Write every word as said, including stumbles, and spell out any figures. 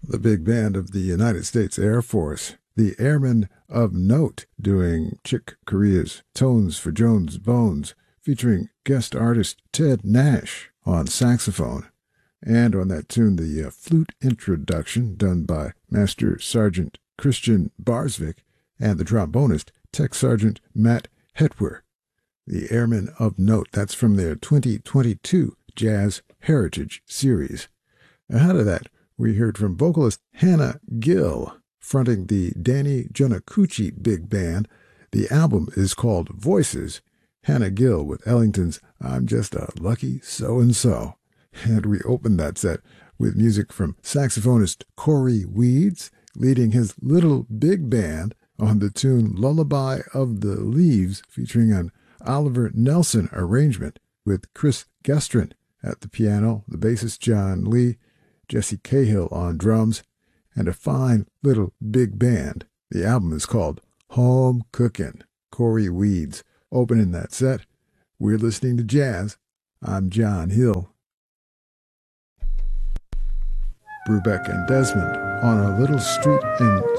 the big band of the United States Air Force, the Airmen of Note, doing Chick Corea's Tones for Jones Bones, featuring guest artist Ted Nash on saxophone. And on that tune, the uh, flute introduction done by Master Sergeant Christian Barsvik and the trombonist Tech Sergeant Matt Hetwer. The Airmen of Note, that's from their twenty twenty-two Jazz Heritage Series. Ahead of that, we heard from vocalist Hannah Gill, fronting the Danny Jonacucci Big Band. The album is called Voices. Hannah Gill with Ellington's I'm Just a Lucky So-and-So. And we opened that set with music from saxophonist Corey Weeds, leading his little big band on the tune Lullaby of the Leaves, featuring an Oliver Nelson arrangement with Chris Gestrin at the piano, the bassist John Lee, Jesse Cahill on drums, and a fine little big band. The album is called Home Cookin'. Corey Weeds opening that set. We're listening to jazz. I'm John Hill. Brubeck and Desmond on a little street in